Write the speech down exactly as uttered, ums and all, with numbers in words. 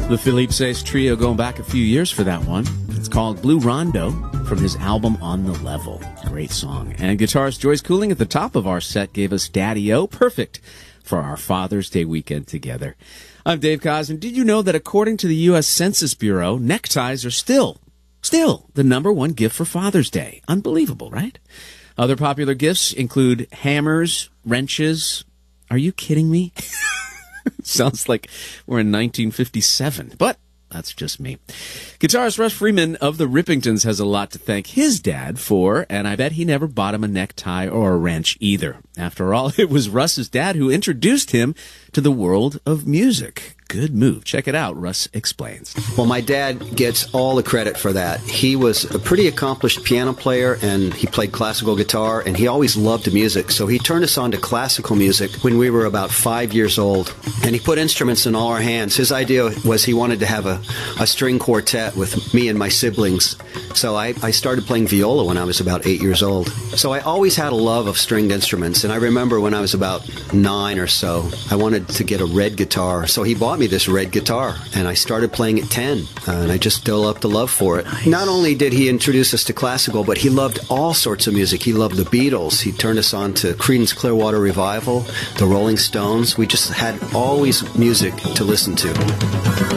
The Philippe Says Trio going back a few years for that one. It's called Blue Rondo from his album On the Level. Great song. And guitarist Joyce Cooling at the top of our set gave us Daddy-O. Perfect for our Father's Day weekend together. I'm Dave Koz, and did you know that according to the U S Census Bureau, neckties are still, still the number one gift for Father's Day? Unbelievable, right? Other popular gifts include hammers, wrenches. Are you kidding me? Sounds like we're in nineteen fifty-seven, but that's just me. Guitarist Russ Freeman of the Rippingtons has a lot to thank his dad for, and I bet he never bought him a necktie or a wrench either. After all, it was Russ's dad who introduced him to the world of music. Good move. Check it out. Russ explains. Well, my dad gets all the credit for that. He was a pretty accomplished piano player, and he played classical guitar, and he always loved music. So he turned us on to classical music when we were about five years old, and he put instruments in all our hands. His idea was he wanted to have a, a string quartet with me and my siblings. So I, I started playing viola when I was about eight years old. So I always had a love of stringed instruments, and I remember when I was about nine or so, I wanted to get a red guitar. So he bought me this red guitar, and I started playing at ten, uh, and I just developed a love for it. Nice. Not only did he introduce us to classical, but he loved all sorts of music. He loved the Beatles. He turned us on to Creedence Clearwater Revival, the Rolling Stones. We just had always music to listen to.